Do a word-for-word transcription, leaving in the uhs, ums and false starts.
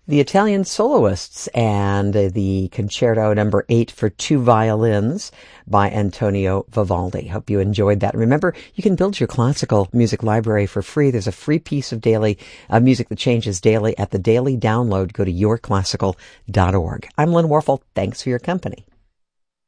The Italian Soloists and the Concerto number eight for two violins by Antonio Vivaldi. Hope you enjoyed that. Remember, you can build your classical music library for free. There's a free piece of daily uh, music that changes daily at the daily download. Go to your classical dot org. I'm Lynn Warfel. Thanks for your company.